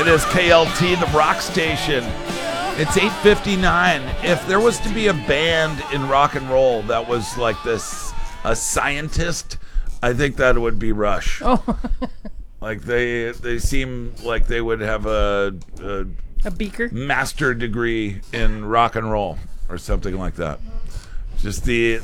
It is KLT, the rock station. It's 8:59. If there was to be a band in rock and roll that was like this, a scientist, I think that would be Rush. Oh. Like they seem like they would have a beaker master degree in rock and roll or something like that. Just the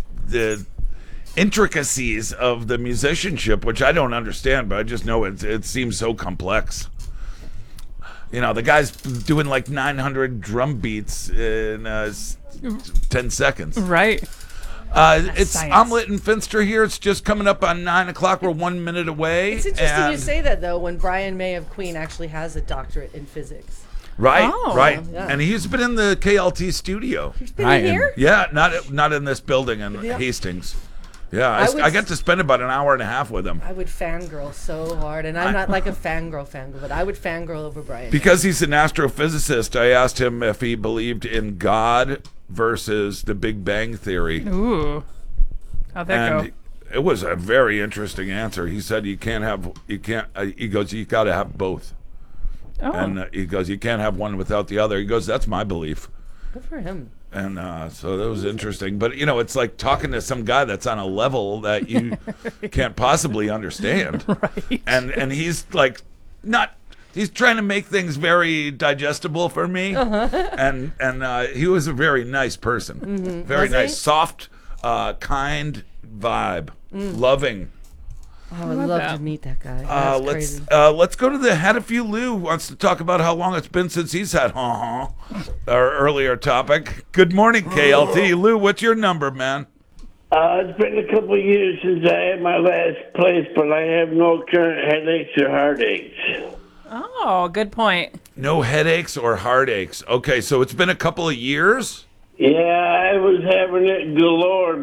intricacies of the musicianship, which I don't understand, but I just know it seems so complex. You know, the guy's doing like 900 drum beats in 10 seconds. Right. It's science. Omelet and Finster here. It's just coming up on 9 o'clock. We're 1 minute away. It's interesting you say that, though, when Brian May of Queen actually has a doctorate in physics. Right, Oh. right. Yeah. And he's been in the KLT studio. He's been in here? Yeah, not in this building in Hastings. Yeah, I got to spend about an hour and a half with him. I would fangirl so hard, and I'm not like a fangirl, but I would fangirl over Brian. Because he's an astrophysicist, I asked him if he believed in God versus the Big Bang Theory. Ooh. How'd that go? It was a very interesting answer. He said he goes, you got to have both. Oh. And he goes, you can't have one without the other. He goes, that's my belief. Good for him. And so that was interesting. But, you know, it's like talking to some guy that's on a level that you can't possibly understand. Right. And he's like he's trying to make things very digestible for me. And he was a very nice person. Mm-hmm. Very Was he? nice, soft, kind vibe, loving. Oh, I would love that. to meet that guy. That's crazy. Let's go to the Had a Few Lou wants to talk about how long it's been since he's had our earlier topic. Good morning, KLT. Lou, what's your number, man? It's been a couple of years since I had my last place, but I have no current headaches or heartaches. Oh, good point. No headaches or heartaches. Okay, so it's been a couple of years? Yeah, I was having it galore